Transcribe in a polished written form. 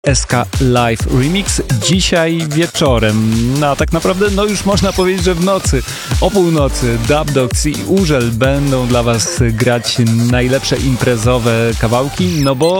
SK Live Remix dzisiaj wieczorem, a tak naprawdę już można powiedzieć, że w nocy, o północy Dub Dogs i Urzel będą dla Was grać najlepsze imprezowe kawałki, bo